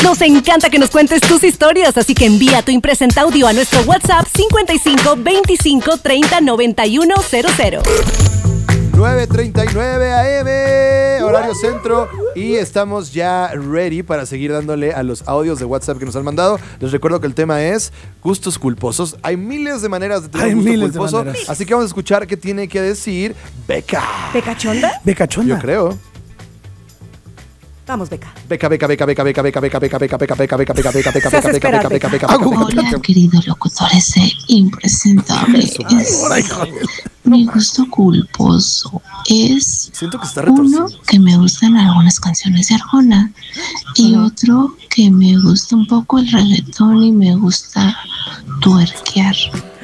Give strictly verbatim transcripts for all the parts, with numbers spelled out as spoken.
Nos encanta que nos cuentes tus historias, así que envía tu impresenta audio a nuestro WhatsApp cincuenta y cinco veinticinco treinta noventa y uno cero cero. nueve treinta y nueve A M, horario centro, y estamos ya ready para seguir dándole a los audios de WhatsApp que nos han mandado. Les recuerdo que el tema es gustos culposos. Hay miles de maneras de tener Hay un gusto miles de culposo, maneras. así que vamos a escuchar qué tiene que decir Beca. ¿Becachonda? Becachonda. Yo creo. Vamos, Beca. Beca, beca, beca, beca, beca, beca, beca, beca, beca, beca, beca, beca, beca, beca, beca, Se hace beca, esperar, beca, beca, Beca. beca, beca, Hola, beca. queridos locutores de Impresentables. Mi gusto culposo es Siento que está uno retorcido. que me gustan algunas canciones de Arjona y otro que me gusta un poco el reggaetón y me gusta tuerquear.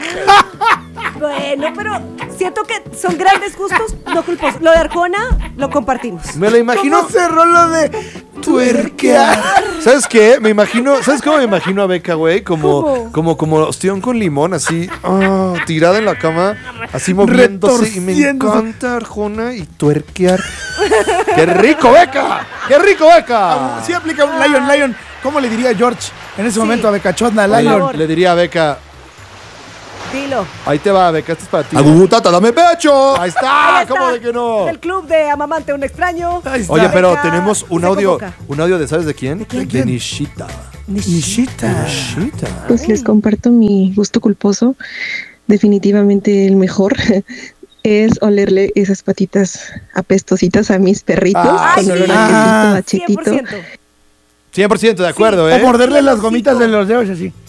Bueno, pero siento que son grandes gustos, no culposos. Lo de Arjona lo compartimos. Me lo imagino. ¿Cómo cerró lo de tuerquear? ¿Sabes qué? Me imagino, ¿sabes cómo me imagino a Beca, güey? Como, ¿Cómo? como, como ostión con limón, así, ah, tirada en la cama, así moviéndose. Y me Retorciéndose. encanta Arjona y tuerquear. ¡Qué rico, Beca! ¡Qué rico, Beca! Sí aplica un Lion, Lion. ¿Cómo le diría George en ese Sí. momento a Becachonda, Por Lion? favor. Le diría a Beca, Dilo. ahí te va, Beca, esto es para ti. Agugutata, dame pecho. Ahí está, Ahí está. ¿cómo de que no? Del club de Amamante un extraño. Ahí está. Oye, pero Beca tenemos un se audio, convoca. un audio de, ¿sabes de quién? quién? De Nishita. Nishita. Nishita. Pues les comparto mi gusto culposo. Definitivamente el mejor es olerle esas patitas apestositas a mis perritos Ay, con olor ah. a quesito, a cien por chetito. ciento. cien por ciento de acuerdo, O ¿eh? morderle Y el las hocico. gomitas de los dedos así.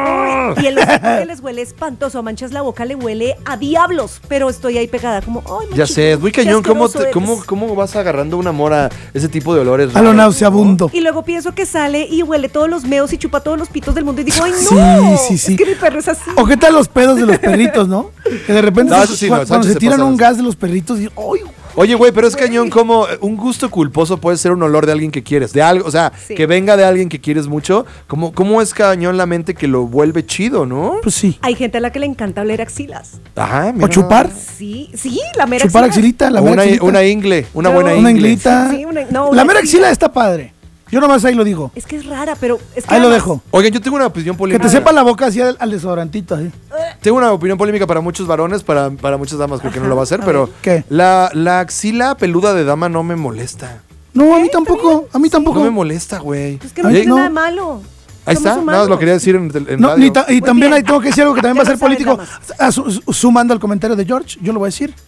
Y el hocico que les huele espantoso. A manchas la boca le huele a diablos. Pero estoy ahí pegada como, ay, Ya machito, sé, es muy qué cañón. ¿Cómo, asqueroso te- eres. cómo, ¿Cómo vas agarrando un amor a ese tipo de olores? A lo raros? nauseabundo. Y luego pienso que sale y huele todos los meos y chupa todos los pitos del mundo. Y digo, ay, no. Sí, sí, sí. Es que mi perro es así. ¿O qué tal los pedos de los perritos, no? Que de repente No, se- eso sí, no, cuando Sánchez se se tiran pasa un de- gas de los perritos y ¡ay! Oye, güey, pero es cañón como un gusto culposo puede ser un olor de alguien que quieres, de algo, o sea, Sí. que venga de alguien que quieres mucho. ¿Cómo, cómo es cañón la mente que lo vuelve chido, no? Pues sí. Hay gente a la que le encanta oler axilas. Ajá, O chupar. Sí, sí, la mera Chupar axila. axilita, la O mera una, axilita. una ingle, una Yo- buena Una ingle. inglita. Sí, una- no, la una mera axila. axila está padre. Yo nomás ahí lo digo. Es que es rara, pero es que Ahí lo además- dejo. Oigan, yo tengo una opinión Que polémica. te sepa la boca así al, al desodorantito así. Tengo una opinión polémica para muchos varones, para, para muchas damas creo que no lo va a hacer, a pero ver. ¿Qué? La, la axila peluda de dama no me molesta. No, a mí tampoco. A mí tampoco. No me molesta, güey. Es que no Ahí- tiene no. nada de malo. Ahí Somos está, nada más humanos. lo quería decir en, en No, radio. ni ta- y Muy también bien. ahí tengo que decir algo que también va a Ya ser lo saben, político. Ah, su- su- sumando al comentario de George, yo lo voy a decir.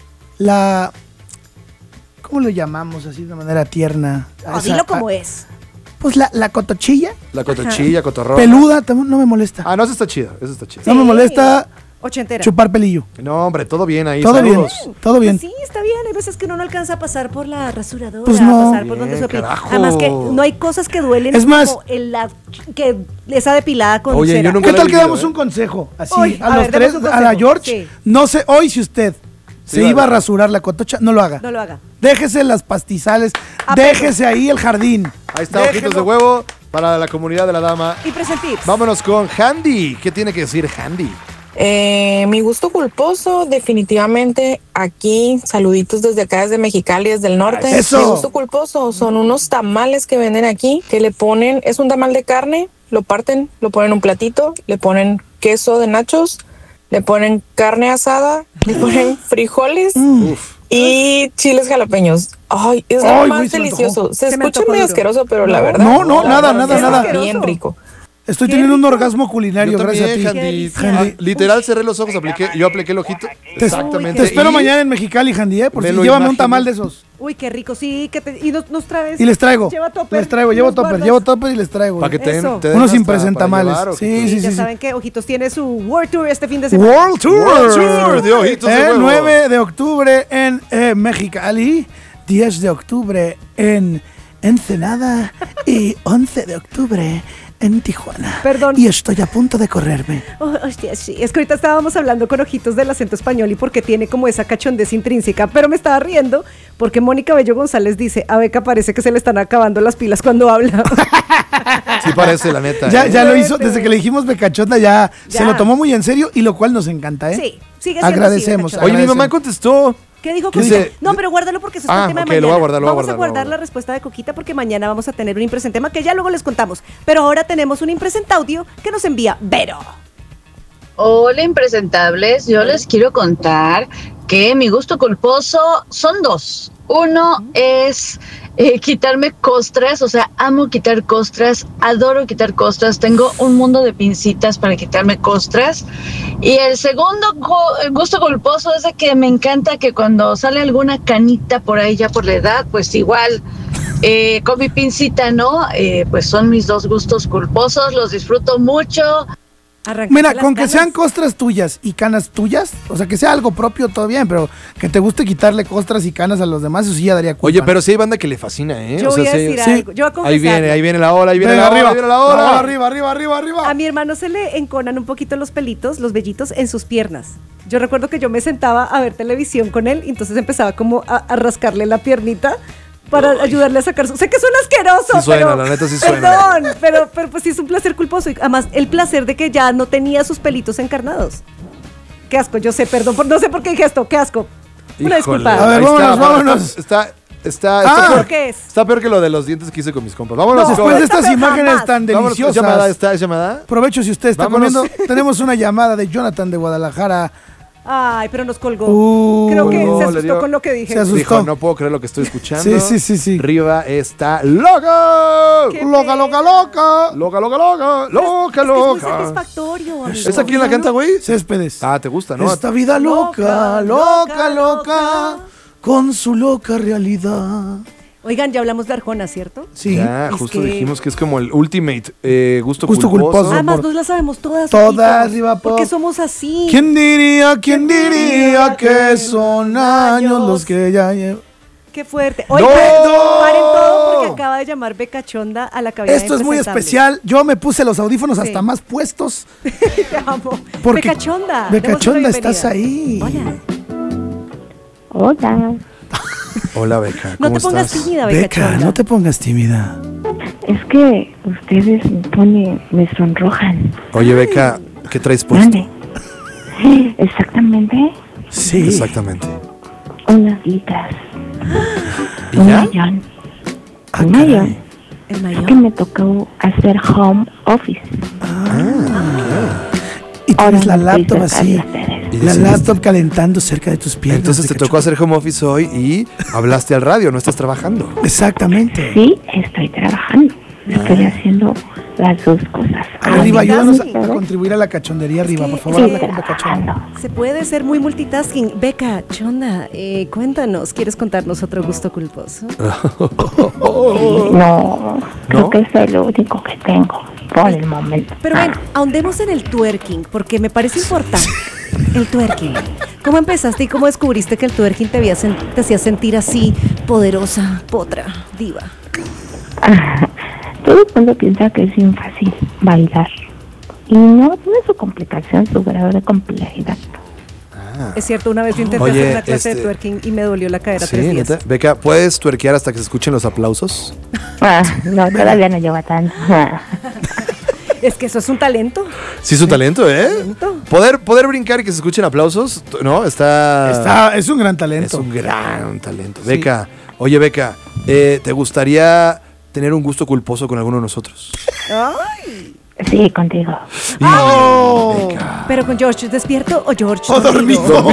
La. ¿Cómo lo llamamos así de manera tierna? No, A esa- dilo como a- es. Pues la, la cotochilla, La cotochilla, cotorrón. peluda, también no me molesta. Ah, no, eso está chido, eso está chido. No me Sí. molesta Ochentera. chupar pelillo. No, hombre, todo bien ahí. Todo saludos. bien, todo bien. Pues sí, está bien. Hay veces que uno no alcanza a pasar por la rasuradora. Pues no. A pasar por donde Bien, se opera. carajo. Además que no hay cosas que duelen Es más- como el la, que esa depilada con Oye, yo cera. nunca ¿Qué la he tal que vivido, damos eh? un consejo? Así, Uy, a, a los ver, demos tres, un a la consejo, George. sí. No sé, hoy si usted se Sí, iba a vale. rasurar la cotocha, no lo haga. No lo haga. Déjese las pastizales, Apego. déjese ahí el jardín. Ahí está, Déjelo. ojitos de huevo para la comunidad de la dama. Y presentir. Vámonos con Handy. ¿Qué tiene que decir Handy? Eh, mi gusto culposo, definitivamente aquí, saluditos desde acá, desde Mexicali, desde el norte. ¡Eso! Mi gusto culposo son unos tamales que venden aquí, que le ponen, es un tamal de carne, lo parten, lo ponen en un platito, le ponen queso de nachos, le ponen carne asada, le ponen frijoles Uf. y chiles jalapeños. Ay, es lo Ay, güey, más se me delicioso. antojó. Se Se me escucha antojó medio duro. asqueroso, pero la verdad. No, no, nada, nada, es nada. Bien rico. Estoy Qué teniendo un rico. orgasmo culinario Yo gracias también, a ti. Handy. Qué Handy. Ah, literal cerré los ojos, apliqué, yo apliqué el ojito. Te, Exactamente. te espero Y mañana en Mexicali, Handy, ¿eh? Por me si lo llévame un imaginé. tamal de esos. Uy, qué rico. Sí, que te, y nos, nos traes. Y les traigo. Lleva topper. Les traigo, llevo Los topper, guardas. llevo topper y les traigo. Para que te den, Eso. te den Unos hasta impresentamales. para llevar, Sí, ojitos. Sí, sí, ya sí. saben que Ojitos tiene su World Tour este fin de semana. World Tour. World Tour de Ojitos de El Huevo. nueve de octubre en eh, Mexicali, diez de octubre en Ensenada y once de octubre en Tijuana. Perdón. Y estoy a punto de correrme. Oh, hostia, sí. Es que ahorita estábamos hablando con Ojitos del acento español y porque tiene como esa cachondez intrínseca, pero me estaba riendo porque Mónica Bello González dice, a Beca parece que se le están acabando las pilas cuando habla. Sí parece, la neta. Ya, ¿eh? ya lo hizo, desde que le dijimos becachonda ya, Ya. se lo tomó muy en serio y lo cual nos encanta, ¿eh? Sí, sigue siendo Agradecemos. así, Beca Oye, mi agradecemos. mamá contestó. ¿Qué dijo ¿Qué Coquita? dice? No, pero guárdalo porque eso es Ah, el tema ok, de mañana. lo voy a guardar, lo voy a vamos guardar, a lo voy a guardar guardar. la respuesta de Coquita porque mañana vamos a tener un impresentema que ya luego les contamos. Pero ahora tenemos un impresentaudio que nos envía Vero. Hola impresentables, yo les quiero contar que mi gusto culposo son dos. Uno es eh, quitarme costras, o sea, amo quitar costras, adoro quitar costras, tengo un mundo de pincitas para quitarme costras. Y el segundo gu- gusto culposo es de que me encanta que cuando sale alguna canita por ahí ya por la edad, pues igual eh, con mi pincita, ¿no? Eh, pues son mis dos gustos culposos, los disfruto mucho. Arrancaste Mira, las con que canas. sean costras tuyas y canas tuyas, o sea, que sea algo propio, todo bien, pero que te guste quitarle costras y canas a los demás, eso sí ya daría culpa. Oye, pero sí hay banda que le fascina, ¿eh? Yo O sea, voy a sí- decir sí. algo. Yo voy a confesar. Ahí viene, ahí viene la ola, ahí viene Venga, la ola, arriba, ahí viene la ola. arriba, arriba, arriba, arriba. A mi hermano se le enconan un poquito los pelitos, los vellitos en sus piernas. Yo recuerdo que yo me sentaba a ver televisión con él y entonces empezaba como a, a rascarle la piernita para ayudarle a sacar su... Sé que suena asqueroso, Sí suena, pero... la neta sí suena. Perdón, pero, pero pues sí es un placer culposo. Y además, el placer de que ya no tenía sus pelitos encarnados. Qué asco, yo sé, perdón, por, no sé por qué dije esto, qué asco. Una Híjole, disculpa. A ver, ahí vámonos, está, vámonos. Está, está, Ah, está, peor, ¿qué es? está peor que lo de los dientes que hice con mis compas. Vámonos, No, Después de Está estas pero imágenes jamás. tan vámonos, ¿es deliciosas. llamada? ¿Está es llamada? Provecho si usted está Vámonos. comiendo. Tenemos una llamada de Jonathan de Guadalajara. Ay, pero nos colgó. Uh, Creo que colgó, se le asustó dio- con lo que dije. se asustó. Dijo, no puedo creer lo que estoy escuchando. Sí, sí, sí, sí. Riva está loca. Qué Loca, loca, loca. Loca, loca, loca. Loca, Es que es muy loca. satisfactorio, amigo. ¿Esa quién la canta, güey? Céspedes. Ah, ¿te gusta, no? Esta vida loca, loca, Loca, loca, loca, loca. con su loca realidad. Oigan, ya hablamos de Arjona, ¿cierto? Sí. Ya, Es justo que- dijimos que es como el ultimate eh, gusto, Gusto culposo. culposo. Además, por- nos las sabemos todas. Todas, Paquito, Riva Pop. Porque somos así. ¿Quién diría, quién diría que son años los que ya llevo? Qué fuerte. Oigan, ¡No! paren todo porque acaba de llamar Beca Chonda a la cabina. Esto de es muy Impresentables. especial. Yo me puse los audífonos Sí. hasta más puestos. Te amo. Porque Beca Chonda. Beca démosle la Chonda, bienvenida. estás ahí. Hola. Hola, Hola, Beca, No ¿cómo te pongas estás? tímida, Beca, Beca, Chonda. no te pongas tímida. es que ustedes me ponen, me sonrojan. Oye, Beca, ¿qué traes puesto? ¿Dónde? Exactamente Sí. Exactamente. unas litras, ¿Y un ya? millón, Ah, un caray. millón. El Es mayor. que me tocó hacer home office. Y tienes la Ahora me laptop estoy así. sacando ustedes. Y La decidiste- laptop calentando cerca de tus piernas. Entonces te Beca tocó Chonda. hacer home office hoy y hablaste al radio, no estás trabajando. Exactamente. Sí, estoy trabajando. Estoy haciendo las dos cosas. A ver, Riva, ayúdanos a, multitasking. a contribuir a la cachondería, Riva, que- por favor. es habla que- con Beca Chonda. Trabajando. Se puede ser muy multitasking. Beca Chonda, eh, cuéntanos, ¿quieres contarnos otro gusto culposo? No, creo ¿No? que es el único que tengo por el momento. Pero ven, ahondemos en el twerking, porque me parece importante. El twerking. ¿Cómo empezaste y cómo descubriste que el twerking te, había sen- te hacía sentir así, poderosa, potra, diva? Todo el mundo piensa que es bien fácil bailar. Y no, tiene su complicación, su grado de complejidad. Es cierto, una vez yo intenté Oye, hacer una clase este- de twerking y me dolió la cadera Sí, tres días. neta. Beca, ¿puedes tuerquear hasta que se escuchen los aplausos? Ah, no, todavía no lleva tanto. Es que eso es un talento. Sí, es un talento, ¿eh? Talento. Poder, poder brincar y que se escuchen aplausos, ¿no? Está... Está, es un gran Es talento. un gran talento. Beca, oye, Beca, eh, ¿te gustaría tener un gusto culposo con alguno de nosotros? Ay. Sí, contigo. ¡Oh! Pero con George despierto o George ¡Oh, dormido!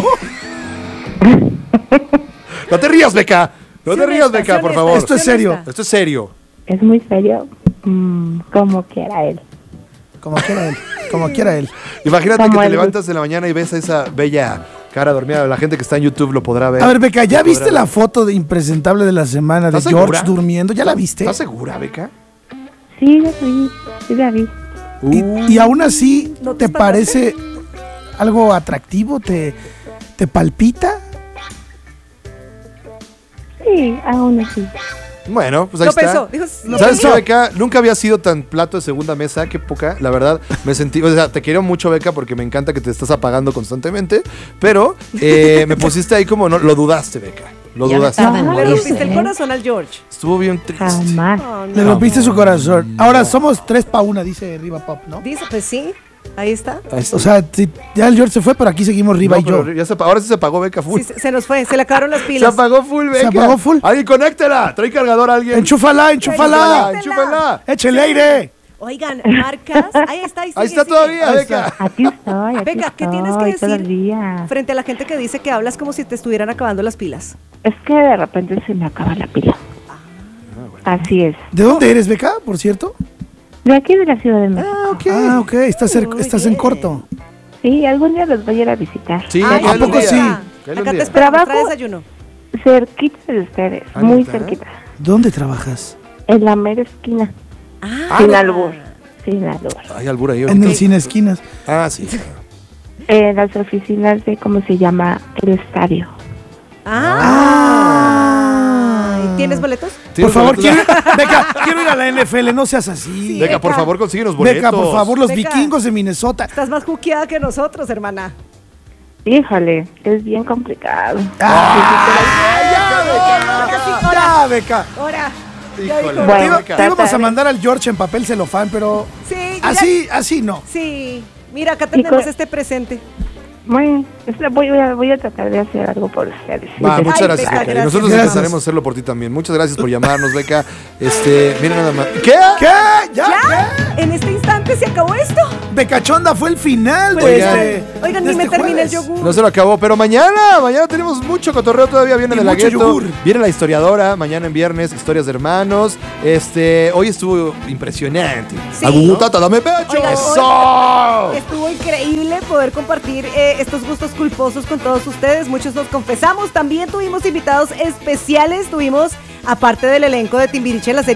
No te rías, Beca. No Sí, te rías, honesta, Beca, sí, por honesta, favor. Esto es sí, serio. honesta. Esto es serio. Es muy serio. Mm, como quiera él. Como quiera él, como quiera él. Imagínate Como que te el- levantas en la mañana y ves a esa bella cara dormida. La gente que está en YouTube lo podrá ver. A ver, Beca, ¿ya Lo viste podrá la ver. foto de impresentable de la semana de ¿Estás George segura? durmiendo? ¿Ya la viste? ¿Estás segura, Beca? Sí, ya vi, sí la vi. Y, y aún así, ¿No te ¿te parece algo atractivo? ¿Te, te palpita? Sí, aún así. Bueno, pues ahí Lo está. pensó. Dijo, lo ¿Sabes qué, pensó. Beca? Nunca había sido tan plato de segunda mesa, qué poca, la verdad, me sentí, o sea, te quiero mucho, Beca, porque me encanta que te estás apagando constantemente, pero eh, me pusiste ahí como, no, lo dudaste, Beca, lo Ya dudaste. tarda en No, Le morirse, rompiste el ¿eh? corazón al George. Estuvo bien triste. Jamás. Oh, no. Le rompiste su corazón. Ahora somos tres pa' una, dice Riva Pop, ¿no? Dice, pues sí. Ahí está. Ahí está. O sea, sí, ya el George se fue, pero aquí seguimos Riva No, y yo. pero ya se apagó- ahora sí se apagó Beca full. Sí, se, se nos fue, se le acabaron las Se pilas. apagó full, Beca. Se apagó full. Alguien conéctela. Trae cargador a alguien. Enchúfala, enchúfala. Enchúfala. Échele aire. Oigan, marcas. Ahí está, ahí, Ahí sigue, está sigue. todavía, Ahí Beca. está. Aquí estoy, aquí Beca, ¿qué tienes que estoy todo el decir día. frente a la gente que dice que hablas como si te estuvieran acabando las pilas? Es que de repente se me acaba la pila. Así es. ¿De dónde eres, Beca, por cierto? De aquí de la Ciudad de México. Ah, ok. Ah, ok. Estás, cer- Muy estás en bien. corto. Sí, algún día los voy a ir a visitar. Sí, Ay, ¿a cáele un poco día. sí? Cáele un Acá te día. esperamos, trae Trabajo- desayuno. Cerquita de ustedes, Ah, muy ¿neta? cerquita. ¿Dónde trabajas? En la mera esquina. Ah, Sin albur. Sin albur. Hay albur ahí En ahorita. el Cine Esquinas. Ah, sí. En las oficinas de, ¿cómo se llama? El estadio. Ah. ¿Y ¿Tienes boletos? Por ¿Tienes favor, boletos? quiero, Beca, quiero ir a la N F L, no seas así. Beca, por Beca. favor, consíguenos boletos. Beca, por favor, los Beca. vikingos de Minnesota. Estás más juqueada que nosotros, hermana. Híjole, es bien complicado. Ya, Beca. Ahora. Ya Híjole. dijo. Bueno, Te iba- Beca. te íbamos a trataré. mandar al George en papel celofán, pero Sí, yo así, así no. ya- Sí. Mira, acá tenemos con- este presente. Muy, este, voy, voy, a, voy a tratar de hacer algo por ustedes. Va, Sí, muchas Ay, gracias, Beca, Beca. Y gracias. nosotros Gracias. intentaremos hacerlo por ti también. Muchas gracias por llamarnos, Beca. Este, mira nada más. ¿Qué? ¿Qué? ¿Ya? ¿Ya? En este instante se acabó esto. Becachonda fue el final de Oigan. este. Oigan, de ni me este terminé el jueves. yogur. No se lo acabó, pero mañana, mañana tenemos mucho cotorreo todavía. Viene Y de la mucho gueto, yogur. viene la historiadora, mañana en viernes, historias de hermanos. Este, hoy estuvo impresionante. Sí. Agutata, dame pecho. Oigan, ¡Eso! Estuvo increíble poder compartir eh, estos gustos culposos con todos ustedes. Muchos nos confesamos. También tuvimos invitados especiales. Tuvimos, aparte del elenco de Timbiriche, la serie